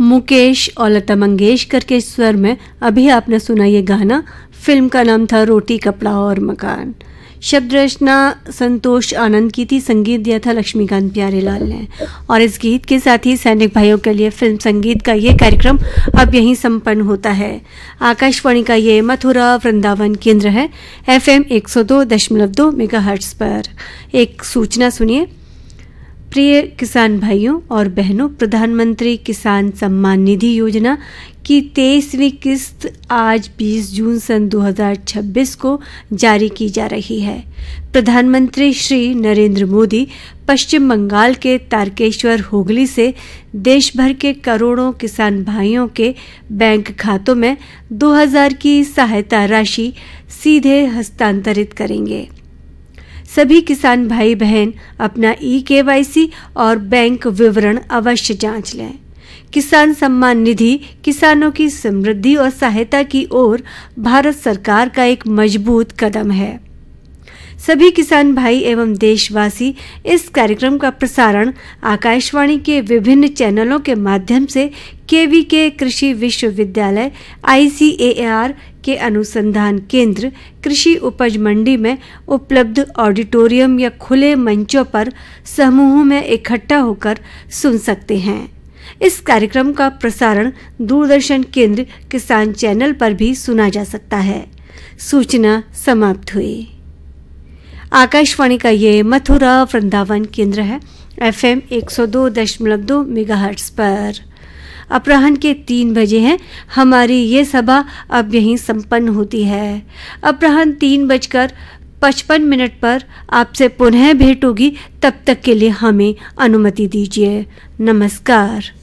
मुकेश और लता मंगेशकर के स्वर में अभी आपने सुना ये गाना। फिल्म का नाम था रोटी कपड़ा और मकान। शब्द रचना संतोष आनंद की थी, संगीत दिया था लक्ष्मीकांत प्यारेलाल ने। और इस गीत के साथ ही सैनिक भाइयों के लिए फिल्म संगीत का ये कार्यक्रम अब यहीं संपन्न होता है। आकाशवाणी का ये मथुरा वृंदावन केंद्र है FM 102.2 मेगाहर्ट्ज पर। एक सूचना सुनिए। प्रिय किसान भाइयों और बहनों, प्रधानमंत्री किसान सम्मान निधि योजना की 23वीं किस्त आज 20 जून सन 2026 को जारी की जा रही है। प्रधानमंत्री श्री नरेंद्र मोदी पश्चिम बंगाल के तारकेश्वर हुगली से देश भर के करोड़ों किसान भाइयों के बैंक खातों में 2000 की सहायता राशि सीधे हस्तांतरित करेंगे। सभी किसान भाई बहन अपना eKYC और बैंक विवरण अवश्य जांच लें। किसान सम्मान निधि किसानों की समृद्धि और सहायता की ओर भारत सरकार का एक मजबूत कदम है। सभी किसान भाई एवं देशवासी इस कार्यक्रम का प्रसारण आकाशवाणी के विभिन्न चैनलों के माध्यम से KVK कृषि विश्वविद्यालय ICAR के अनुसंधान केंद्र कृषि उपज मंडी में उपलब्ध ऑडिटोरियम या खुले मंचों पर समूह में इकट्ठा होकर सुन सकते हैं। इस कार्यक्रम का प्रसारण दूरदर्शन केंद्र किसान चैनल पर भी सुना जा सकता है। सूचना समाप्त हुई। आकाशवाणी का ये मथुरा वृंदावन केंद्र है FM 102.2 मेगाहर्ट्ज पर। अपराह्न के 3 बजे हैं। हमारी ये सभा अब यहीं संपन्न होती है। अपराह्न 3:55 पर आपसे पुनः भेंट होगी। तब तक के लिए हमें अनुमति दीजिए। नमस्कार।